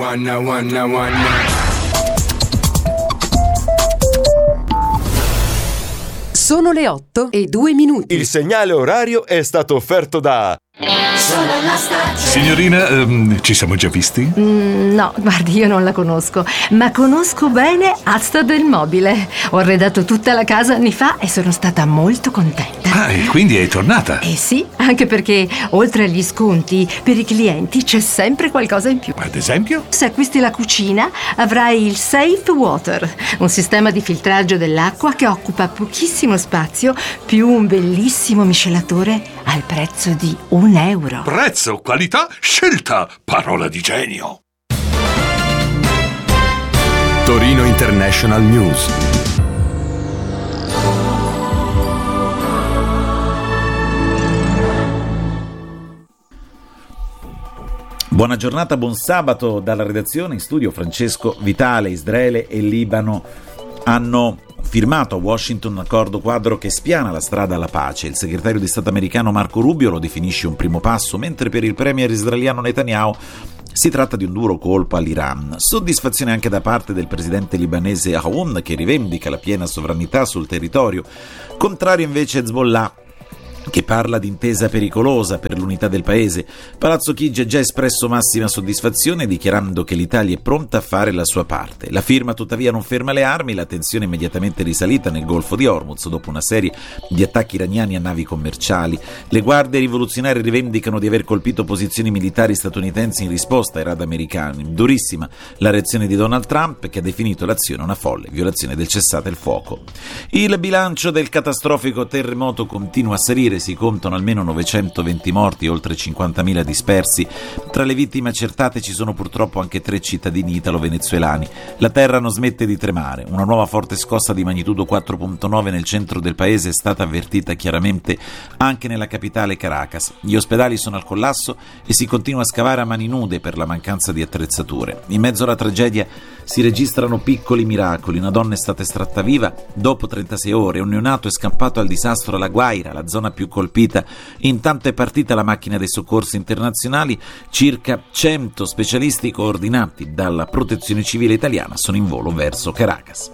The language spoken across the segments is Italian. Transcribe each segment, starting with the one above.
Sono le 8:02. Il segnale orario è stato offerto da Signorina, ci siamo già visti? No, guardi, io non la conosco, ma conosco bene Asta del Mobile. Ho arredato tutta la casa anni fa e sono stata molto contenta. Ah, e quindi è tornata? Eh sì, anche perché oltre agli sconti, per i clienti c'è sempre qualcosa in più. Ad esempio? Se acquisti la cucina, avrai il Safe Water, un sistema di filtraggio dell'acqua che occupa pochissimo spazio, più un bellissimo miscelatore al prezzo di €1. Prezzo, qualità, scelta, parola di genio. Torino International News. Buona giornata, buon sabato dalla redazione. In studio Francesco Vitale. Israele e Libano hanno firmato a Washington un accordo quadro che spiana la strada alla pace. Il segretario di Stato americano Marco Rubio lo definisce un primo passo, mentre per il premier israeliano Netanyahu si tratta di un duro colpo all'Iran. Soddisfazione anche da parte del presidente libanese Aoun, che rivendica la piena sovranità sul territorio. Contrario invece Hezbollah, che parla di intesa pericolosa per l'unità del paese. Palazzo Chigi ha già espresso massima soddisfazione, dichiarando che l'Italia è pronta a fare la sua parte. La firma tuttavia non ferma le armi, la tensione è immediatamente risalita nel Golfo di Hormuz dopo una serie di attacchi iraniani a navi commerciali. Le guardie rivoluzionarie rivendicano di aver colpito posizioni militari statunitensi in risposta ai raid americani. Durissima la reazione di Donald Trump, che ha definito l'azione una folle violazione del cessate il fuoco. Il bilancio del catastrofico terremoto continua a salire. Si contano almeno 920 morti e oltre 50.000 dispersi. Tra le vittime accertate ci sono purtroppo anche 3 cittadini italo-venezuelani. La terra non smette di tremare. Una nuova forte scossa di magnitudo 4.9 nel centro del paese è stata avvertita chiaramente anche nella capitale Caracas. Gli ospedali sono al collasso e si continua a scavare a mani nude per la mancanza di attrezzature. In mezzo alla tragedia si registrano piccoli miracoli. Una donna è stata estratta viva dopo 36 ore. Un neonato è scappato al disastro alla Guaira, la zona più colpita. Intanto è partita la macchina dei soccorsi internazionali. Circa 100 specialisti coordinati dalla Protezione Civile italiana sono in volo verso Caracas.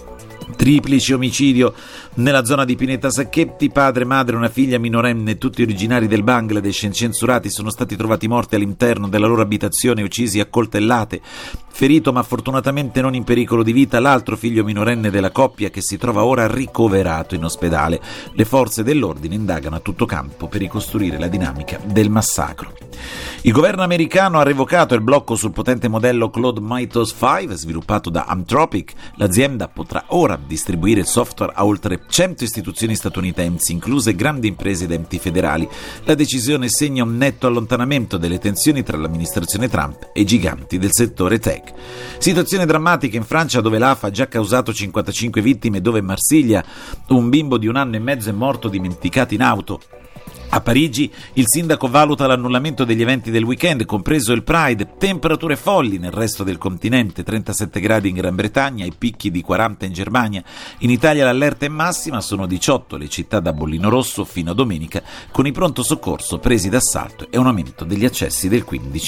Triplice omicidio nella zona di Pineta Sacchetti. Padre, madre e una figlia minorenne, tutti originari del Bangladesh, incensurati, sono stati trovati morti all'interno della loro abitazione, uccisi a coltellate. Ferito, ma fortunatamente non in pericolo di vita, l'altro figlio minorenne della coppia, che si trova ora ricoverato in ospedale. Le forze dell'ordine indagano a tutto campo per ricostruire la dinamica del massacro. Il governo americano ha revocato il blocco sul potente modello Claude Mythos 5 sviluppato da Anthropic. L'azienda potrà ora distribuire il software a oltre 100 istituzioni statunitensi, incluse grandi imprese ed enti federali. La decisione segna un netto allontanamento delle tensioni tra l'amministrazione Trump e i giganti del settore tech. Situazione drammatica in Francia, dove l'AFA ha già causato 55 vittime, dove a Marsiglia un bimbo di 1 anno e mezzo è morto dimenticato in auto. A Parigi il sindaco valuta l'annullamento degli eventi del weekend, compreso il Pride. Temperature folli nel resto del continente, 37 gradi in Gran Bretagna e picchi di 40 in Germania. In Italia l'allerta è massima, sono 18 le città da bollino rosso fino a domenica, con i pronto soccorso presi d'assalto e un aumento degli accessi del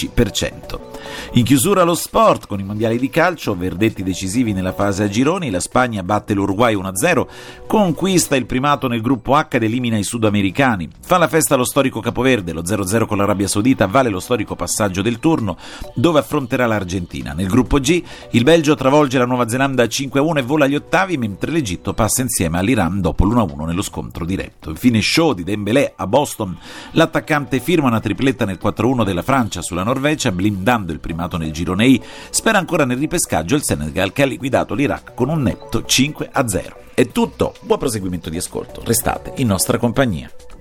15%. In chiusura lo sport, con i mondiali di calcio, verdetti decisivi nella fase a gironi. La Spagna batte l'Uruguay 1-0, conquista il primato nel gruppo H ed elimina i sudamericani. Fa la festa lo storico capoverde, lo 0-0 con l'Arabia Saudita vale lo storico passaggio del turno, dove affronterà l'Argentina. Nel gruppo G il Belgio travolge la Nuova Zelanda 5-1 e vola agli ottavi, mentre l'Egitto passa insieme all'Iran dopo l'1-1 nello scontro diretto. Infine show di Dembélé a Boston, l'attaccante firma una tripletta nel 4-1 della Francia sulla Norvegia, blindando il primato nel girone I. Spera ancora nel ripescaggio il Senegal, che ha liquidato l'Iraq con un netto 5-0. È tutto, buon proseguimento di ascolto, restate in nostra compagnia.